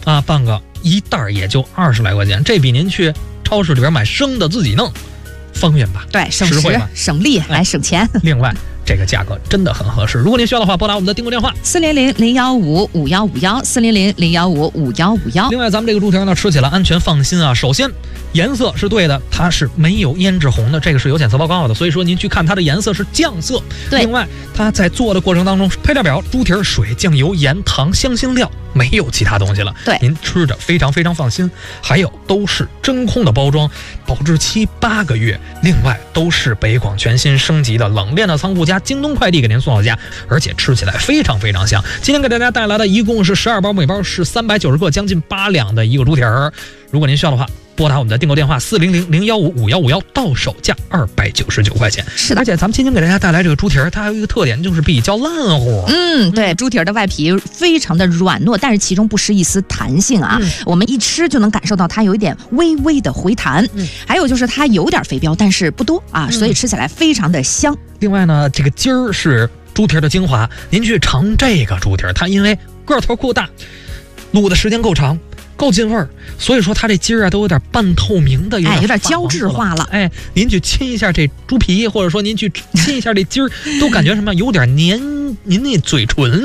啊，半个一袋也就20来块钱，这比您去超市里边买生的自己弄方便吧？ 对，省实惠吧省力，来省钱。 另外，这个价格真的很合适。如果您需要的话，拨打我们的订购电话 400-015-5151，400-015-5151。 另外，咱们这个猪蹄呢，吃起来安全放心啊。首先，颜色是对的，它是没有胭脂红的，这个是有检测报告的，所以说您去看它的颜色是酱色。 对。 另外，它在做的过程当中，配料表猪蹄、水、酱油、盐、糖、香辛料，没有其他东西了。 对， 您吃着非常非常放心。还有都是真空的包装，保质期8个月。另外，都是北广全新升级的冷链的仓库加京东快递给您送到家，而且吃起来非常非常香。今天给大家带来的一共是12包，每包是390克，将近8两的一个猪蹄儿。如果您需要的话，拨打我们的订购电话400-015-5151，到手价299块钱。 是的， 而且咱们今天给大家带来这个猪蹄儿，它还有一个特点，就是比较烂乎。 对，猪蹄儿的外皮非常的软糯，但是其中不失一丝弹性啊。我们一吃就能感受到它有一点微微的回弹。还有就是它有点肥膘，但是不多啊，所以吃起来非常的香。 另外呢，这个筋儿是猪蹄儿的精华，您去尝这个猪蹄儿，它因为个头够大，卤的时间够长，够进味儿，所以说它这筋儿啊都有点半透明的，有点胶质化了。 您去亲一下这猪皮，或者说您去亲一下这筋儿，都感觉什么有点粘您那嘴唇